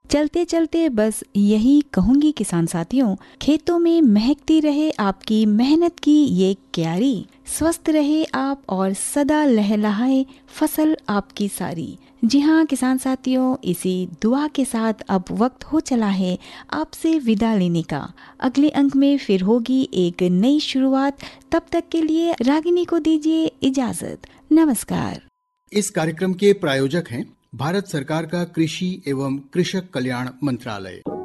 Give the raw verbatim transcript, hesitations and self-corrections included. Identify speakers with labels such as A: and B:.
A: चलते चलते बस यही कहूंगी किसान साथियों, खेतों में महकती रहे आपकी मेहनत की ये क्यारी, स्वस्थ रहे आप और सदा लहलहाए फसल आपकी सारी। जी हाँ किसान साथियों, इसी दुआ के साथ अब वक्त हो चला है आपसे विदा लेने का। अगले अंक में फिर होगी एक नई शुरुआत, तब तक के लिए रागिनी को दीजिए इजाजत। नमस्कार।
B: इस कार्यक्रम के प्रायोजक हैं भारत सरकार का कृषि एवं कृषक कल्याण मंत्रालय।